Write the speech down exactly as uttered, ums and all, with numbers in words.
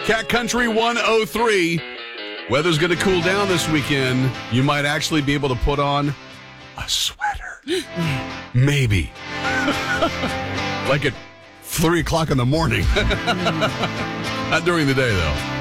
Cat Country one oh three. Weather's going to cool down this weekend. You might actually be able to put on a sweater. Maybe. Like at three o'clock in the morning. Not during the day, though.